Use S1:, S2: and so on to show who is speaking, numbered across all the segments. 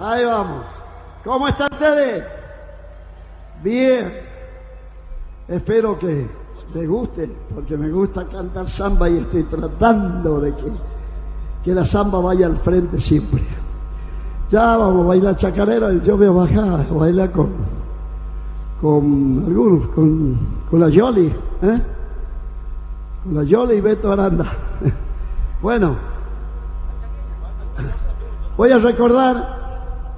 S1: Ahí vamos. ¿Cómo están ustedes? Bien. Espero que les guste, porque me gusta cantar samba y estoy tratando de que la samba vaya al frente siempre. Ya vamos a bailar chacarera y yo voy a bajar a bailar con algunos, con la Yoli, con la Yoli y Beto Aranda. Bueno, voy a recordar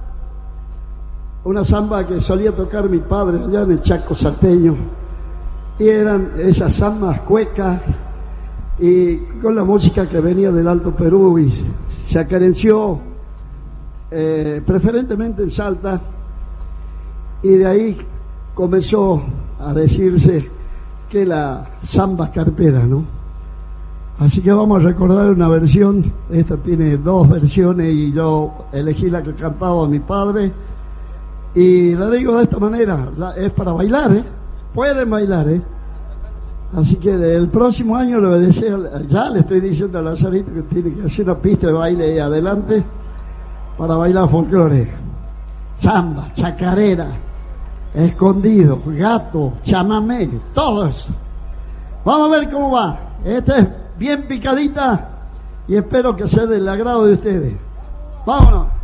S1: una samba que solía tocar mi padre allá en el Chaco salteño, y eran esas zambas cuecas y con la música que venía del Alto Perú y se acarenció preferentemente en Salta, y de ahí comenzó a decirse que la samba carpera, ¿no? Así que vamos a recordar una versión. Esta tiene dos versiones y yo elegí la que cantaba mi padre, y la digo de esta manera, es para bailar, pueden bailar, así que el próximo año le deseo, ya le estoy diciendo a Lazarito que tiene que hacer una pista de baile ahí adelante para bailar folclore, samba, chacarera, escondido, gato, chamamé, todo eso. Vamos a ver cómo va. Esta es bien picadita y espero que sea del agrado de ustedes. Vámonos.